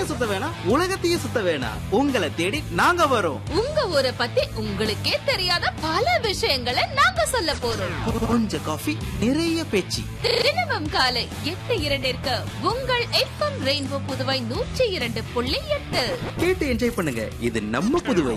ஊரையே சுத்த வேணாம், உலகத்தையே சுத்த வேணாம். உங்களை தேடி நாங்க வரோம். உங்க ஊரை பத்தி உங்களுக்கே தெரியாத பல விஷயங்களை நாங்க சொல்ல போறோம். கொஞ்சம் காஃபி, நிறைய பேச்சு. தினமும் காலை 8:02 உங்கள் FM ரெயின்போ புதுவை 102.8 கேட்டு என்ஜாய் பண்ணுங்க. இது நம்ம புதுவை.